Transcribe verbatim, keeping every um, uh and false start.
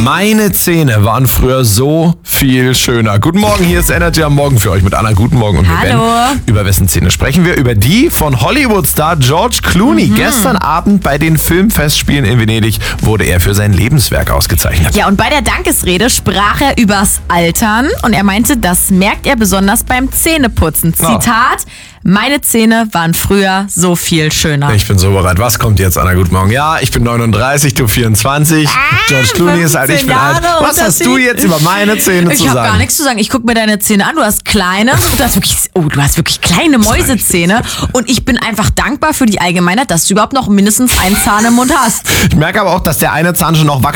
Meine Zähne waren früher so viel schöner. Guten Morgen, hier ist Energy am Morgen für euch mit Anna. Guten Morgen. Und wir Hallo. werden, über wessen Zähne sprechen wir? Über die von Hollywood-Star George Clooney. Mhm. Gestern Abend bei den Filmfestspielen in Venedig wurde er für sein Lebenswerk ausgezeichnet. Ja, und bei der Dankesrede sprach er übers Altern und er meinte, das merkt er besonders beim Zähneputzen. Zitat: Meine Zähne waren früher so viel schöner. Ich bin so bereit. Was kommt jetzt, Anna? Guten Morgen. Ja, ich bin neununddreißig, du vierundzwanzig. Ah, George Clooney ist alt, ich bin alt. Was hast du jetzt über meine Zähne ich zu hab sagen? Ich habe gar nichts zu sagen. Ich gucke mir deine Zähne an. Du hast kleine, du hast wirklich, oh, du hast wirklich kleine Mäusezähne. Und ich bin einfach dankbar für die Allgemeinheit, dass du überhaupt noch mindestens einen Zahn im Mund hast. Ich merke aber auch, dass der eine Zahn schon noch wackelt.